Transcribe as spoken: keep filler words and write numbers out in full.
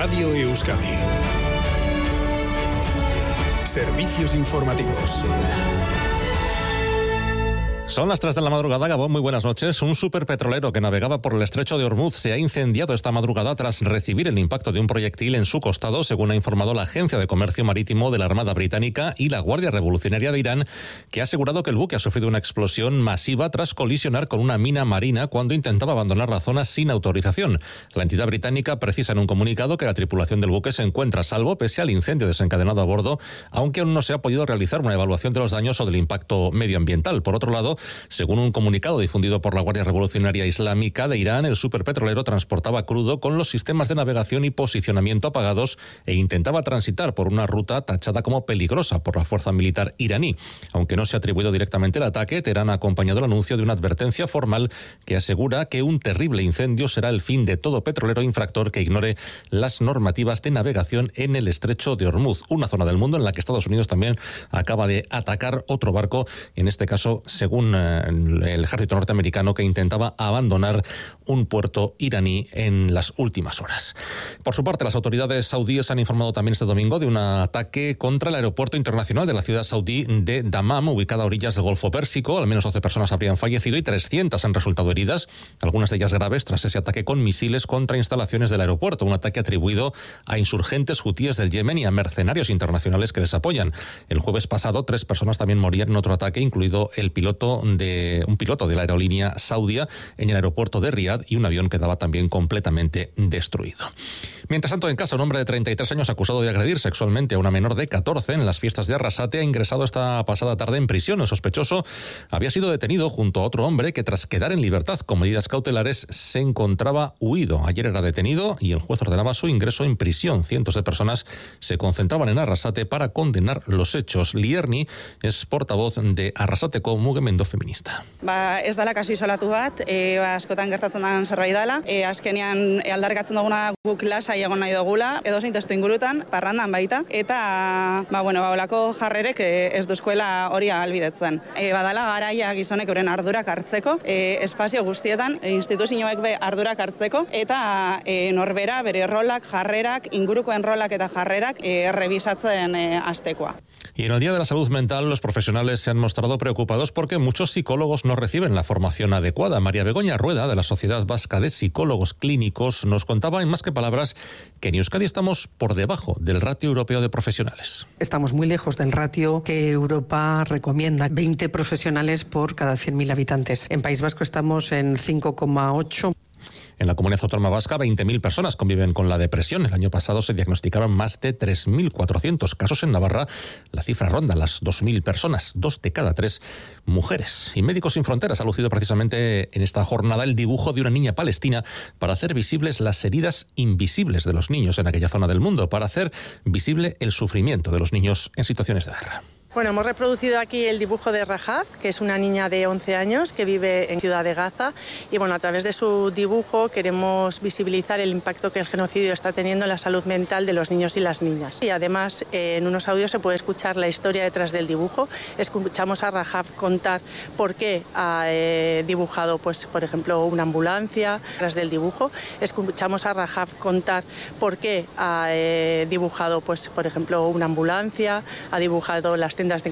Radio Euskadi. Servicios informativos. Son las tres de la madrugada, Gabón, muy buenas noches. Un superpetrolero que navegaba por el estrecho de Hormuz se ha incendiado esta madrugada tras recibir el impacto de un proyectil en su costado, según ha informado la Agencia de Comercio Marítimo de la Armada Británica y la Guardia Revolucionaria de Irán, que ha asegurado que el buque ha sufrido una explosión masiva tras colisionar con una mina marina cuando intentaba abandonar la zona sin autorización. La entidad británica precisa en un comunicado que la tripulación del buque se encuentra a salvo pese al incendio desencadenado a bordo, aunque aún no se ha podido realizar una evaluación de los daños o del impacto medioambiental. Por otro lado, según un comunicado difundido por la Guardia Revolucionaria Islámica de Irán, el superpetrolero transportaba crudo con los sistemas de navegación y posicionamiento apagados e intentaba transitar por una ruta tachada como peligrosa por la fuerza militar iraní. Aunque no se ha atribuido directamente el ataque, Teherán ha acompañado el anuncio de una advertencia formal que asegura que un terrible incendio será el fin de todo petrolero infractor que ignore las normativas de navegación en el estrecho de Hormuz, una zona del mundo en la que Estados Unidos también acaba de atacar otro barco, en este caso, según el ejército norteamericano, que intentaba abandonar un puerto iraní en las últimas horas. Por su parte, las autoridades saudíes han informado también este domingo de un ataque contra el aeropuerto internacional de la ciudad saudí de Dammam, ubicada a orillas del Golfo Pérsico. Al menos doce personas habrían fallecido y trescientas han resultado heridas, algunas de ellas graves, tras ese ataque con misiles contra instalaciones del aeropuerto, un ataque atribuido a insurgentes hutíes del Yemen y a mercenarios internacionales que les apoyan. El jueves pasado, tres personas también morían en otro ataque, incluido el piloto de un piloto de la aerolínea saudia en el aeropuerto de Riad, y un avión quedaba también completamente destruido. Mientras tanto, en casa, un hombre de treinta y tres años acusado de agredir sexualmente a una menor de catorce en las fiestas de Arrasate ha ingresado esta pasada tarde en prisión. El sospechoso había sido detenido junto a otro hombre que, tras quedar en libertad con medidas cautelares, se encontraba huido. Ayer era detenido y el juez ordenaba su ingreso en prisión. Cientos de personas se concentraban en Arrasate para condenar los hechos. Lierni es portavoz de Arrasateko Mugimendu Feminista. Ba, ez dela kasu isolatu bat, e, ba, askotan gertatzen den zerbait dela. E, azkenean e, aldarrikatzen duguna guk lasai egon nahi dugula, edozein testu ingurutan, parrandan baita, eta ba, bueno, ba, olako jarrerek e, ez duzkoela hori ahalbidetzen. E, badala garaia gizonek euren ardurak hartzeko, e, espazio guztietan, e, instituzioek be ardurak hartzeko, eta e, norbera bere rolak, jarrerak, ingurukoen rolak eta jarrerak e, revisatzen e, astekoa. Y en el Día de la Salud Mental, los profesionales se han mostrado preocupados porque muchos psicólogos no reciben la formación adecuada. María Begoña Rueda, de la Sociedad Vasca de Psicólogos Clínicos, nos contaba en más que palabras que en Euskadi estamos por debajo del ratio europeo de profesionales. Estamos muy lejos del ratio que Europa recomienda, veinte profesionales por cada cien mil habitantes. En País Vasco estamos en cinco coma ocho. En la comunidad autónoma vasca, veinte mil personas conviven con la depresión. El año pasado se diagnosticaron más de tres mil cuatrocientos casos. En Navarra, la cifra ronda las dos mil personas, dos de cada tres mujeres. Y Médicos Sin Fronteras ha lucido precisamente en esta jornada el dibujo de una niña palestina para hacer visibles las heridas invisibles de los niños en aquella zona del mundo, para hacer visible el sufrimiento de los niños en situaciones de guerra. Bueno, hemos reproducido aquí el dibujo de Rahab, que es una niña de once años que vive en Ciudad de Gaza, y bueno, a través de su dibujo queremos visibilizar el impacto que el genocidio está teniendo en la salud mental de los niños y las niñas. Y además, eh, en unos audios se puede escuchar la historia detrás del dibujo. Escuchamos a Rahab contar por qué ha eh, dibujado, pues, por ejemplo, una ambulancia detrás del dibujo. Escuchamos a Rahab contar por qué ha eh, dibujado, pues, por ejemplo, una ambulancia, ha dibujado las tiendas de